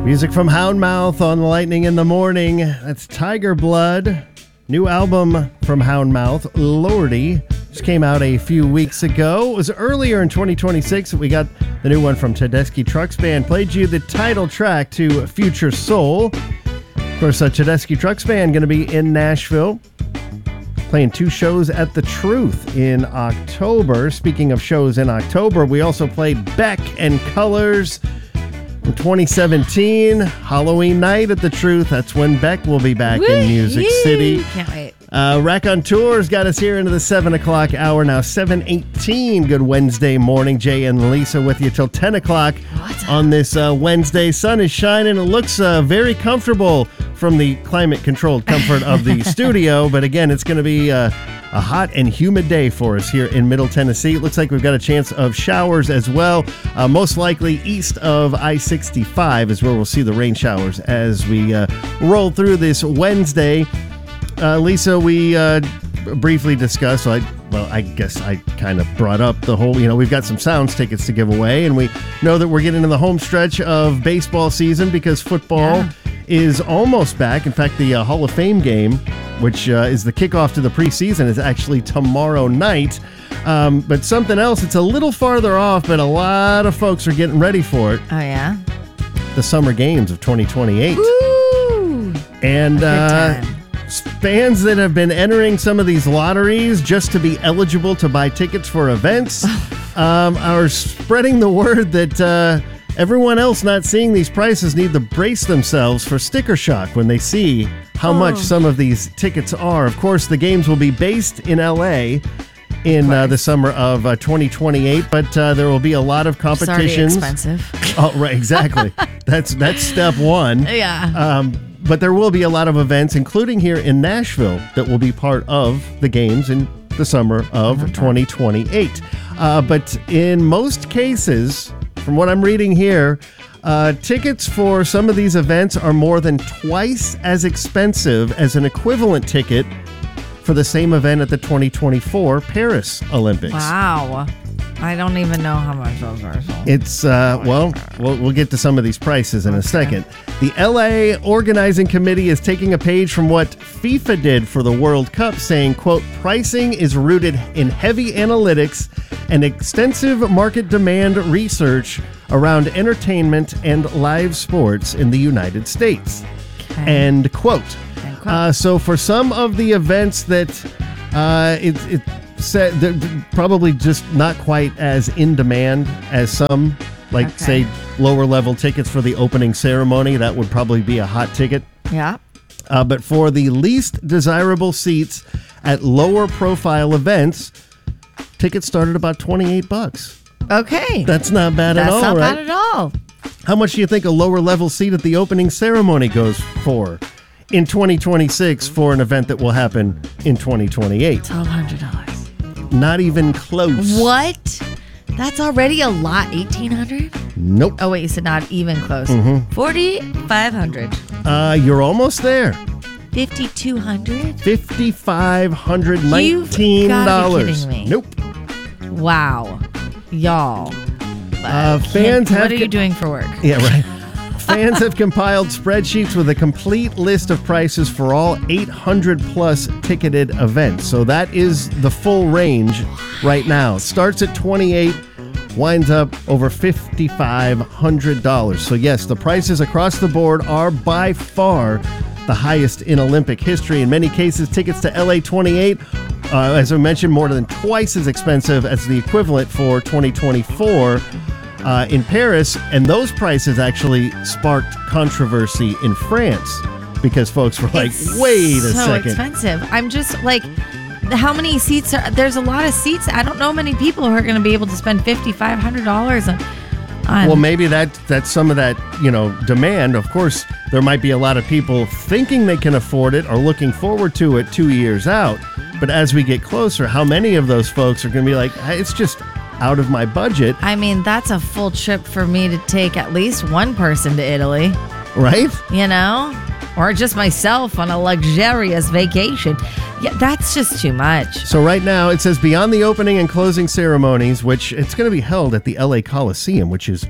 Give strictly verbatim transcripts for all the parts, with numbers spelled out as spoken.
Music from Houndmouth on Lightning in the Morning. That's Tiger Blood. New album from Houndmouth, Lordy, just came out a few weeks ago. It was earlier in twenty twenty-six that we got the new one from Tedeschi Trucks Band. Played you the title track to Future Soul. Of course, uh, Tedeschi Trucks Band going to be in Nashville, playing two shows at The Truth in October. Speaking of shows in October, we also played Beck and Colors. In twenty seventeen, Halloween night at The Truth. That's when Beck will be back Woo-hoo! in Music City. Can't wait. Uh, Raconteurs got us here into the seven o'clock hour now. seven eighteen. Good Wednesday morning. Jay and Lisa with you till ten o'clock What? on this uh, Wednesday. Sun is shining. It looks uh, very comfortable from the climate-controlled comfort of the studio. But again, it's going to be uh, a hot and humid day for us here in Middle Tennessee. It looks like we've got a chance of showers as well. Uh, most likely east of I sixty-five is where we'll see the rain showers as we uh, roll through this Wednesday. Uh, Lisa, we uh, briefly discussed, well I, well, I guess I kind of brought up the whole, you know, we've got some Sounds tickets to give away, and we know that we're getting into the home stretch of baseball season because football Yeah. is almost back. In fact, the uh, Hall of Fame game, which uh, is the kickoff to the preseason, is actually tomorrow night. Um, but something else, it's a little farther off, but a lot of folks are getting ready for it. Oh, yeah? The Summer Games of twenty twenty-eight. Woo! And A good uh, time. fans that have been entering some of these lotteries just to be eligible to buy tickets for events um, are spreading the word that uh, everyone else not seeing these prices need to brace themselves for sticker shock when they see how Oh. much some of these tickets are. Of course, the games will be based in L A in uh, the summer of uh, twenty twenty-eight, but uh, there will be a lot of It's already competitions. expensive. Oh, right, exactly. that's that's step one. Yeah. Um, but there will be a lot of events, including here in Nashville, that will be part of the games in the summer of twenty twenty-eight. Uh, but in most cases, from what I'm reading here, uh, tickets for some of these events are more than twice as expensive as an equivalent ticket for the same event at the twenty twenty-four Paris Olympics. Wow. I don't even know how much those are. So. It's, uh, well, well, we'll get to some of these prices in a second. The L A Organizing Committee is taking a page from what FIFA did for the World Cup, saying, quote, pricing is rooted in heavy analytics and extensive market demand research around entertainment and live sports in the United States. Okay. End quote. End quote. Uh, so for some of the events that uh, it, it said they're probably just not quite as in demand as some, like Okay. say lower level tickets for the opening ceremony, that would probably be a hot ticket. Yeah. Uh, but for the least desirable seats at lower profile events, tickets start at about twenty-eight bucks. Okay. That's not bad That's at all, not right? bad at all. How much do you think a lower level seat at the opening ceremony goes for in twenty twenty-six for an event that will happen in twenty twenty-eight? twelve hundred dollars. Not even close. What? That's already a lot. eighteen hundred dollars? Nope. Oh, wait, you said not even close. Mm-hmm. forty-five hundred Uh, dollars. you're almost there. fifty-two hundred dollars? fifty-five hundred You've nineteen dollars. gotta be kidding me. Nope. Wow. Y'all. Uh, Kid, fans have What are you co- doing for work? Yeah, right. Fans have compiled spreadsheets with a complete list of prices for all eight hundred plus ticketed events. So that is the full range right now. It starts at twenty-eight, winds up over fifty-five hundred dollars. So yes, the prices across the board are by far the highest in Olympic history. In many cases, tickets to L A twenty-eight, uh, as I mentioned, more than twice as expensive as the equivalent for twenty twenty-four. Uh, in Paris, and those prices actually sparked controversy in France because folks were like, It's wait a so second. expensive. I'm just like, how many seats are there's a lot of seats. I don't know many people who are going to be able to spend fifty-five hundred dollars on, on Well, maybe that that's some of that, you know, demand. Of course, there might be a lot of people thinking they can afford it or looking forward to it two years out. But as we get closer, how many of those folks are going to be like, hey, it's just out of my budget, I mean, that's a full trip for me to take at least one person to Italy, right? you know? Or just myself on a luxurious vacation. Yeah, that's just too much. So right now it says beyond the opening and closing ceremonies, which it's going to be held at the L A Coliseum, which is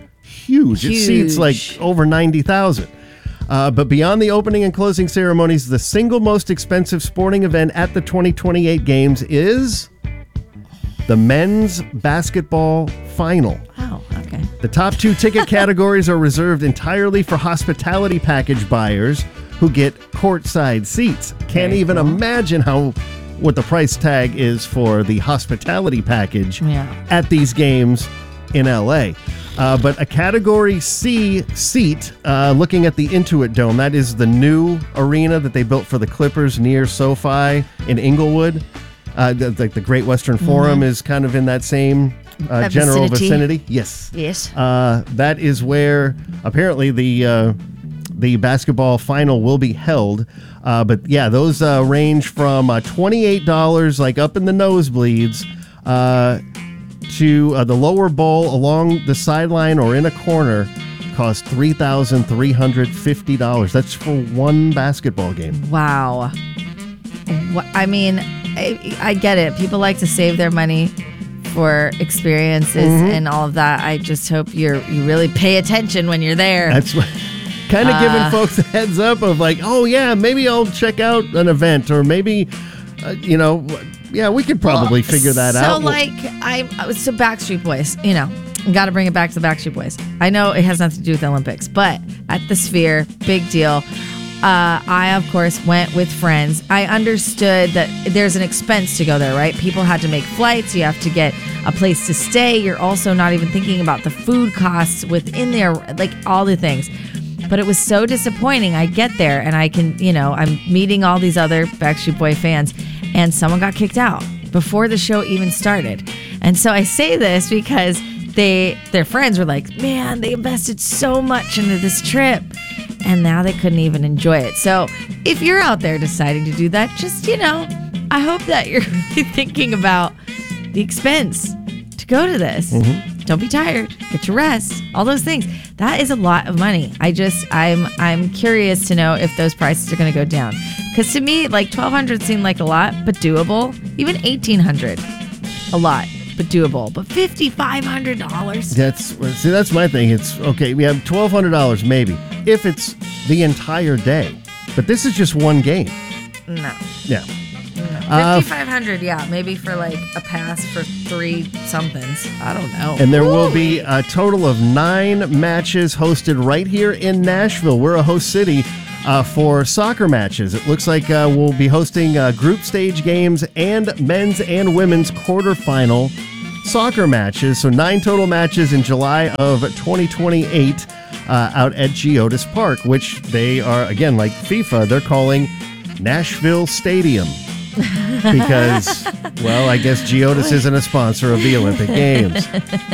huge. It seats like Huge. over ninety thousand. Uh, but beyond the opening and closing ceremonies, the single most expensive sporting event at the twenty twenty-eight games is the men's basketball final. Oh, okay. The top two ticket categories are reserved entirely for hospitality package buyers who get courtside seats. Can't Very even cool. imagine how what the price tag is for the hospitality package Yeah. at these games in L A. Uh, but a Category C seat, uh, looking at the Intuit Dome, that is the new arena that they built for the Clippers near SoFi in Inglewood. Uh, the, the, the Great Western Forum is kind of in that same uh, That general vicinity. vicinity. Yes. Yes. Uh, that is where apparently the uh, the basketball final will be held. Uh, but yeah, those uh, range from uh, twenty-eight dollars, like up in the nosebleeds, uh, to uh, the lower bowl along the sideline or in a corner cost three thousand three hundred fifty dollars. That's for one basketball game. Wow. Wha- I mean, I, I get it. People like to save their money for experiences Mm-hmm. and all of that. I just hope you're you really pay attention when you're there. That's what, kind of Uh, giving folks a heads up of like, oh yeah, maybe I'll check out an event, or maybe, uh, you know, yeah, we could probably Well, figure that so out. So like I I was so Backstreet Boys, you know, got to bring it back to the Backstreet Boys. I know it has nothing to do with the Olympics, but at the Sphere, big deal. Uh, I of course went with friends. I understood that there's an expense to go there, right? People had to make flights. You have to get a place to stay. You're also not even thinking about the food costs within there, like all the things. But it was so disappointing. I get there and I can, you know, I'm meeting all these other Backstreet Boy fans, and someone got kicked out before the show even started. And so I say this because they, their friends were like, man, they invested so much into this trip, and now they couldn't even enjoy it. So if you're out there deciding to do that, just, you know, I hope that you're really thinking about the expense to go to this. Don't be tired. Get your rest. All those things. That is a lot of money. I just, I'm, I'm curious to know if those prices are going to go down. Because to me, like twelve hundred seemed like a lot, but doable. Even eighteen hundred, a lot, but doable. But fifty-five hundred dollars. That's see, that's my thing. It's okay. We have twelve hundred dollars maybe if it's the entire day, but this is just one game. No. Yeah. Uh, fifty-five hundred, yeah, maybe for like a pass for three somethings. I don't know. And there will be a total of nine matches hosted right here in Nashville. We're a host city uh, for soccer matches. It looks like uh, we'll be hosting uh, group stage games and men's and women's quarterfinal soccer matches. So nine total matches in July of twenty twenty-eight uh, out at Geodis Park, which they are, again, like FIFA, they're calling Nashville Stadium. Because, well, I guess Geodis isn't a sponsor of the Olympic Games.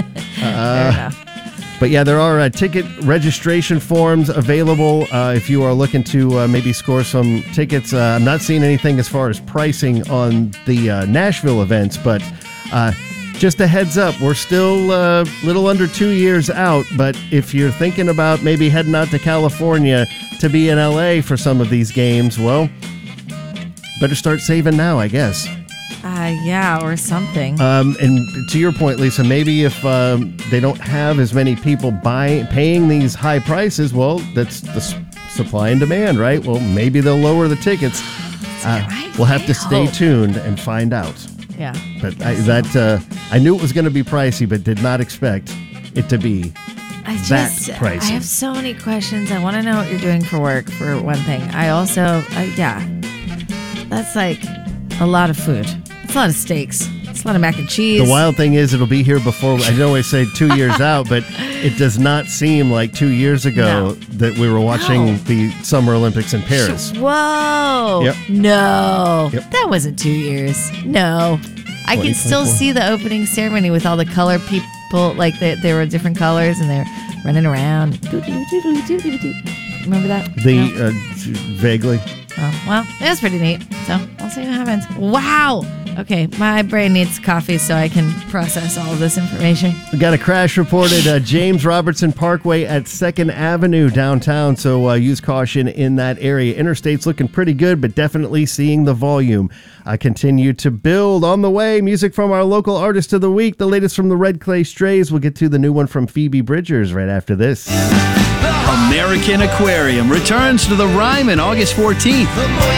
Fair enough. But yeah, there are uh, ticket registration forms available uh, if you are looking to uh, maybe score some tickets. Uh, I'm not seeing anything as far as pricing on the uh, Nashville events, but uh, just a heads up, we're still a uh, little under two years out. But if you're thinking about maybe heading out to California to be in L A for some of these games, well, better start saving now, I guess. Uh, yeah, or something. Um, and to your point, Lisa, maybe if um, they don't have as many people buy, paying these high prices, well, that's the s- supply and demand, right? Well, maybe they'll lower the tickets. Uh, right. we'll have to I stay hope. tuned and find out. Yeah. But I, that uh, I knew it was going to be pricey, but did not expect it to be I that just, pricey. I have so many questions. I want to know what you're doing for work, for one thing. I also, uh, yeah, that's like a lot of food. It's a lot of steaks. It's a lot of mac and cheese. The wild thing is it'll be here before, I always say two years out, but it does not seem like two years ago No. that we were watching No. the Summer Olympics in Paris. Whoa. Yep. No. Yep. That wasn't two years. No. I can still twenty twenty-four. see the opening ceremony with all the color people, like they, they were different colors and they're running around. Remember that? The No? uh, vaguely. Oh, well, that's pretty neat. So we'll see what happens. Wow. Okay, my brain needs coffee so I can process all of this information. We got a crash reported uh, James Robertson Parkway at second Avenue downtown, so uh, use caution in that area. Interstate's looking pretty good, but definitely seeing the volume uh, continue to build. On the way, music from our local artist of the week, the latest from the Red Clay Strays. We'll get to the new one from Phoebe Bridgers right after this. American Aquarium returns to the Ryman August fourteenth.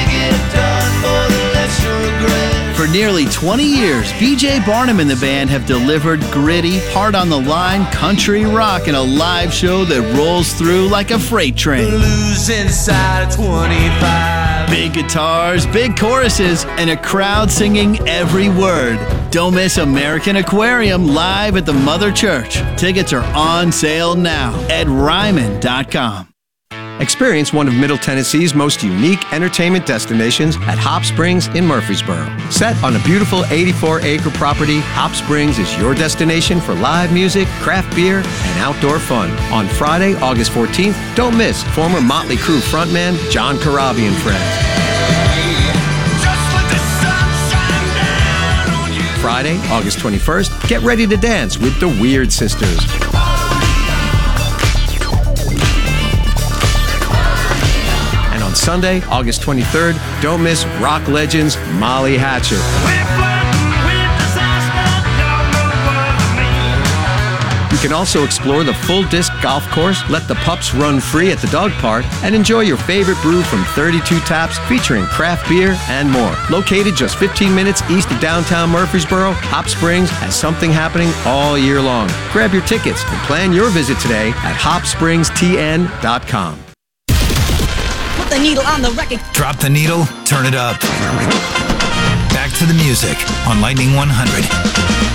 For nearly twenty years, B J Barnum and the band have delivered gritty, heart-on-the-line country rock in a live show that rolls through like a freight train. Blues inside twenty-five. Big guitars, big choruses, and a crowd singing every word. Don't miss American Aquarium live at the Mother Church. Tickets are on sale now at Ryman dot com. Experience one of Middle Tennessee's most unique entertainment destinations at Hop Springs in Murfreesboro. Set on a beautiful eighty-four acre property, Hop Springs is your destination for live music, craft beer, and outdoor fun. On Friday, August fourteenth, don't miss former Motley Crue frontman John Corabi and friends. Friday, August twenty-first, get ready to dance with the Weird Sisters. On Sunday, August twenty-third, don't miss rock legends Molly Hatchet. You can also explore the full disc golf course, let the pups run free at the dog park, and enjoy your favorite brew from thirty-two taps featuring craft beer and more. Located just fifteen minutes east of downtown Murfreesboro, Hop Springs has something happening all year long. Grab your tickets and plan your visit today at hop springs t n dot com. The needle on the record. Drop the needle, turn it up. Back to the music on Lightning one hundred.